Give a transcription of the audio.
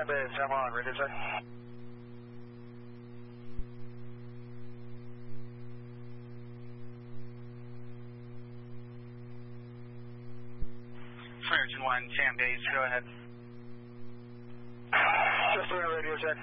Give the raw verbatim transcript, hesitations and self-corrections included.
Sam Base, I'm on, radio check. Fire Engine one, Sam Base, go ahead. Just doing a radio check.